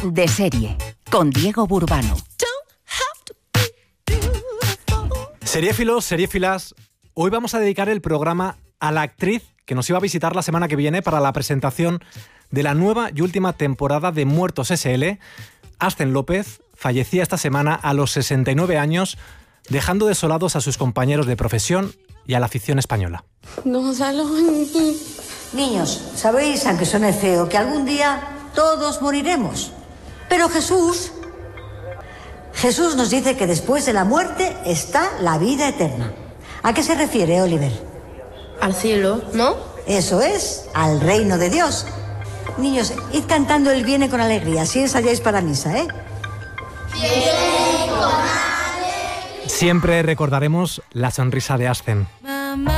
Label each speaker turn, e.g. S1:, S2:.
S1: De serie, con Diego Burbano.
S2: Seriéfilos, seriéfilas, hoy vamos a dedicar el programa a la actriz que nos iba a visitar la semana que viene para la presentación de la nueva y última temporada de Muertos S.L. Ascen López fallecía esta semana a los 69 años, dejando desolados a sus compañeros de profesión y a la afición española.
S3: Niños, sabéis, aunque suene feo, que algún día todos moriremos. Pero Jesús nos dice que después de la muerte está la vida eterna. ¿A qué se refiere, Oliver?
S4: Al cielo, ¿no?
S3: Eso es, al reino de Dios. Niños, id cantando el Viene con alegría, así ensayáis para misa, ¿eh?
S2: Siempre recordaremos la sonrisa de Ascen.